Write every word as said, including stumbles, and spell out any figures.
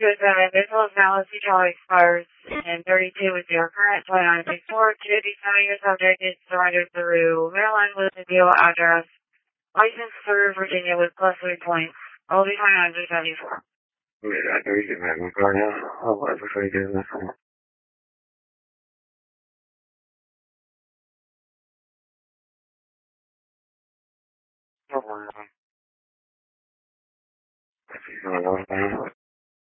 Good, uh, this was now Charlie expires in thirty-two with your current twenty-nine sixty-four. To the seven year subject is surrendered through Maryland with the deal address. License through Virginia with plus three points. I'll be twenty-nine seventy-four. Yeah, I know you can have my car now. I'll let before you do this one. Don't worry about it. If you're going to know